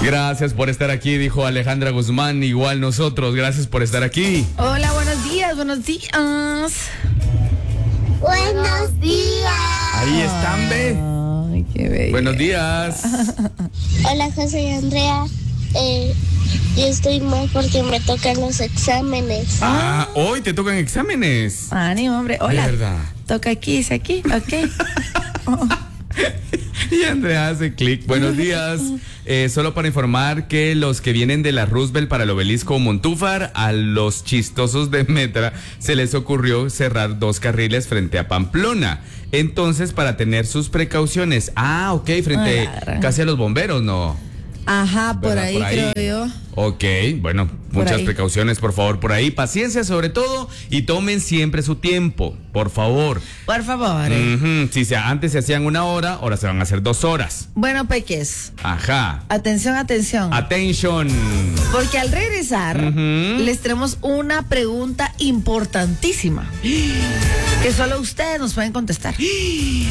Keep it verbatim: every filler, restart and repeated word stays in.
Gracias por estar aquí, dijo Alejandra Guzmán. Igual nosotros, gracias por estar aquí. Hola, buenos días, buenos días. Buenos días. Ahí están, ve. Ay, qué bello. Buenos días. Hola, José y Andrea. Eh, yo estoy mal porque me tocan los exámenes. Ah, hoy te tocan exámenes. Ánimo, hombre. Hola. De verdad. Toca aquí, dice aquí. Ok. Y Andrea hace clic. Buenos días. Eh, solo para informar que los que vienen de la Roosevelt para el obelisco Montúfar, a los chistosos de Metra se les ocurrió cerrar dos carriles frente a Pamplona. Entonces, para tener sus precauciones. Ah, ok, frente Ah, casi a los bomberos, ¿no? Ajá, por ¿Verdad? ahí, Por ahí. creo yo. Ok, bueno, Por muchas ahí. precauciones, por favor, por ahí. Paciencia sobre todo y tomen siempre su tiempo, por favor. Por favor. Ujú, Si se, antes se hacían una hora, ahora se van a hacer dos horas. Bueno, peques. Ajá. Atención, atención. Attention. Porque al regresar, Ujú. les tenemos una pregunta importantísima que solo ustedes nos pueden contestar.